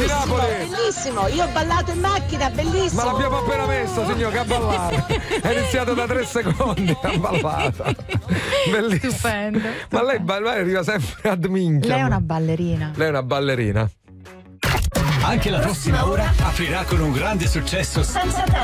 di Napoli. Bellissimo, io ho ballato in macchina, bellissimo. Ma l'abbiamo appena messo, signor, che ha ballato. È iniziato da 3 secondi, ha ballato. Bellissimo. Stupendo. Ma lei arriva sempre ad minchia. Lei è una ballerina. Lei è una ballerina. Anche la prossima ora aprirà con un grande successo senza